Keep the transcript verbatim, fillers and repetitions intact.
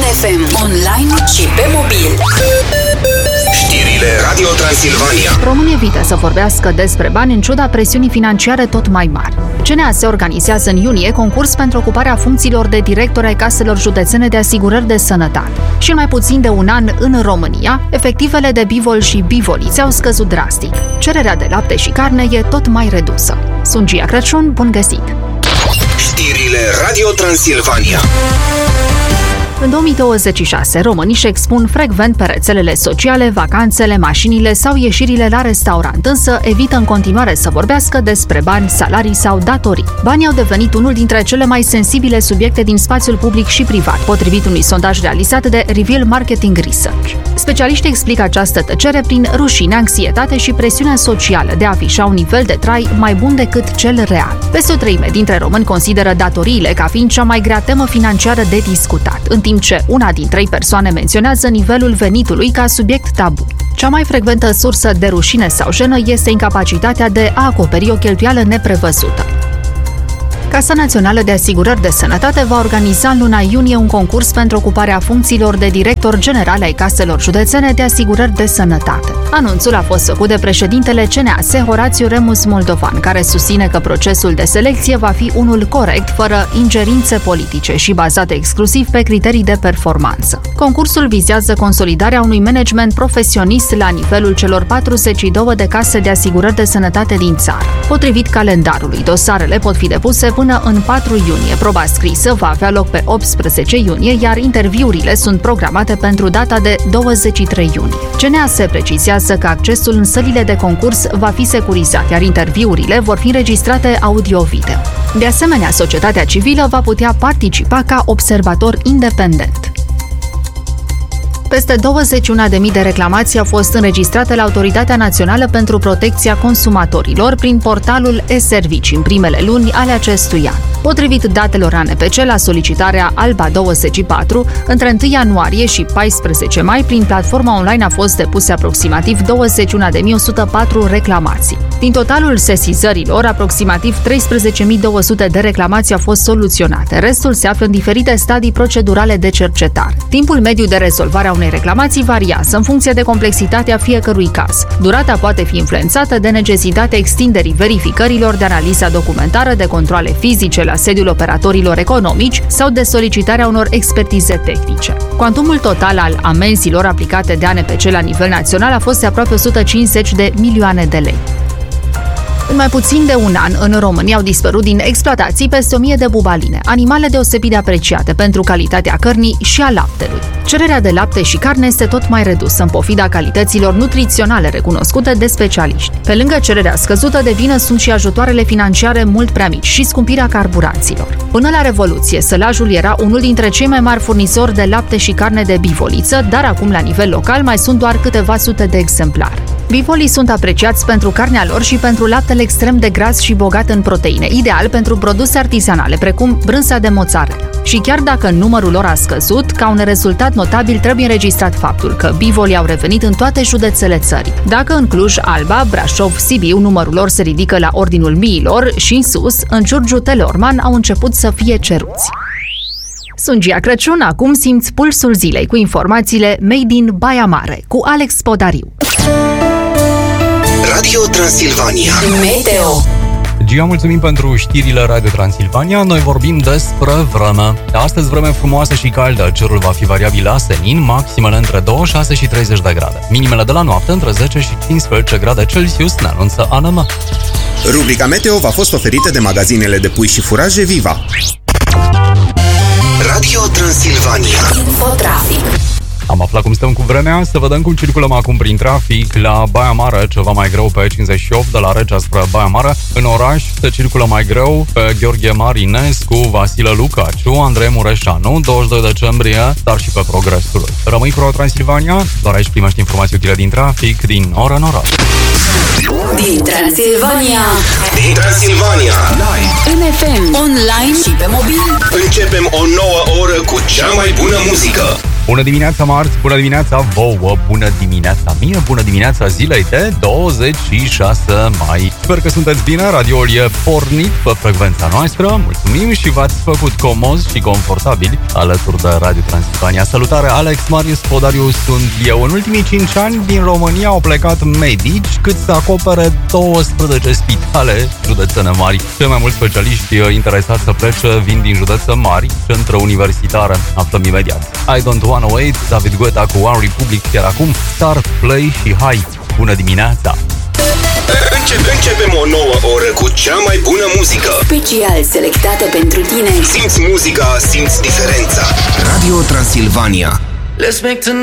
F M, online și pe mobil. Știrile Radio Transilvania. Românii evită să vorbească despre bani în ciuda presiunii financiare tot mai mari. C N A S organizează în iunie concurs pentru ocuparea funcțiilor de director ai caselor județene de asigurări de sănătate. Și în mai puțin de un an în România, efectivele de bivol și bivoliți au scăzut drastic. Cererea de lapte și carne e tot mai redusă. Sunt Gia Crăciun, bun găsit! Știrile Radio Transilvania. În două mii douăzeci și șase, românii își expun frecvent pe rețelele sociale vacanțele, mașinile sau ieșirile la restaurant, însă evită în continuare să vorbească despre bani, salarii sau datorii. Banii au devenit unul dintre cele mai sensibile subiecte din spațiul public și privat, potrivit unui sondaj realizat de Reveal Marketing Research. Specialiștii explică această tăcere prin rușine, anxietate și presiunea socială de a afișa un nivel de trai mai bun decât cel real. Peste o treime dintre români consideră datoriile ca fiind cea mai grea temă financiară de discutat, în timp ce una din trei persoane menționează nivelul venitului ca subiect tabu. Cea mai frecventă sursă de rușine sau jenă este incapacitatea de a acoperi o cheltuială neprevăzută. Casa Națională de Asigurări de Sănătate va organiza în luna iunie un concurs pentru ocuparea funcțiilor de director general ai caselor județene de asigurări de sănătate. Anunțul a fost făcut de președintele C N A S, Horațiu Remus Moldovan, care susține că procesul de selecție va fi unul corect, fără ingerințe politice și bazat exclusiv pe criterii de performanță. Concursul vizează consolidarea unui management profesionist la nivelul celor patruzeci și două de case de asigurări de sănătate din țară. Potrivit calendarului, dosarele pot fi depuse până în patru iunie. Proba scrisă va avea loc pe optsprezece iunie, iar interviurile sunt programate pentru data de douăzeci și trei iunie. C N A S precizează că accesul în sălile de concurs va fi securizat, iar interviurile vor fi înregistrate audio-video. De asemenea, societatea civilă va putea participa ca observator independent. Peste douăzeci și unu de mii de reclamații au fost înregistrate la Autoritatea Națională pentru Protecția Consumatorilor prin portalul e-Servicii în primele luni ale acestui an. Potrivit datelor A N P C, la solicitarea Alba douăzeci și patru, între întâi ianuarie și paisprezece mai, prin platforma online a fost depuse aproximativ douăzeci și unu de mii o sută patru reclamații. Din totalul sesizărilor, aproximativ treisprezece mii două sute de reclamații au fost soluționate. Restul se află în diferite stadii procedurale de cercetare. Timpul mediu de rezolvare a unei reclamații variază în funcție de complexitatea fiecărui caz. Durata poate fi influențată de necesitatea extinderii verificărilor, de analiza documentară, de controale fizice la sediul operatorilor economici sau de solicitarea unor expertize tehnice. Cuantumul total al amenzilor aplicate de A N P C la nivel național a fost de aproape o sută cincizeci de milioane de lei. În mai puțin de un an, în România au dispărut din exploatații peste o mie de bubaline, animale deosebit de apreciate pentru calitatea cărnii și a laptelui. Cererea de lapte și carne este tot mai redusă, în pofida calităților nutriționale recunoscute de specialiști. Pe lângă cererea scăzută de vină sunt și ajutoarele financiare mult prea mici și scumpirea carburanților. Până la Revoluție, sălajul era unul dintre cei mai mari furnizori de lapte și carne de bivoliță, dar acum la nivel local mai sunt doar câteva sute de exemplare. Bivolii sunt apreciați pentru carnea lor și pentru laptele extrem de gras și bogat în proteine, ideal pentru produse artizanale, precum brânza de mozzarella. Și chiar dacă numărul lor a scăzut, ca un rezultat notabil trebuie înregistrat faptul că bivolii au revenit în toate județele țării. Dacă în Cluj, Alba, Brașov, Sibiu, numărul lor se ridică la ordinul miilor și în sus, în Giurgiu, Teleorman, au început să fie ceruți. Sunt Gia Crăciun, acum simți pulsul zilei cu informațiile Made in Baia Mare, cu Alex Podariu. Radio Transilvania. Meteo. Gia, mulțumim pentru știrile Radio Transilvania. Noi vorbim despre vreme. Astăzi vreme frumoasă și caldă. Cerul va fi variabil la senin, maximele între douăzeci și șase și treizeci de grade. Minimele de la noapte între zece și cincisprezece grade Celsius, ne anunță A N M. Rubrica Meteo v-a fost oferită de magazinele de pui și furaje Viva. Radio Transilvania. Infotrafic. Am aflat cum stăm cu vremea, să vedem cum circulăm acum prin trafic. La Baia Mare, ceva mai greu pe cincizeci și opt, de la Regea spre Baia Mare. În oraș se circulă mai greu pe Gheorghe Marinescu, Vasile Lucaciu, Andrei Mureșanu, douăzeci și doi decembrie, dar și pe Progresul. Rămâi cu Radio Transilvania, doar aici primești informații utile din trafic, din oră în oră. Din Transilvania. Din Transilvania. În F M, online și pe mobil. Începem o nouă oră cu cea mai bună muzică. Bună dimineața, marți, bună dimineața vouă, bună dimineața mie, bună dimineața zilei de douăzeci și șase mai. Sper că sunteți bine, radioul e pornit pe frecvența noastră, mulțumim și v-ați făcut comozi și confortabili alături de Radio Transilvania. Salutare, Alex Marius Podariu sunt eu. În ultimii cinci ani din România au plecat medici cât să acopere douăsprezece spitale județene mari. Cei mai mulți specialiști interesați să plece vin din județe mari, centre universitare. Aflăm imediat. I Don't Wanna Wait, David Guetta cu One Republic, chiar acum Start, Play și Hai. Bună dimineața! Începe, începem o nouă oră cu cea mai bună muzică. Special selectată pentru tine. Simți muzica, simți diferența. Radio Transilvania. Let's make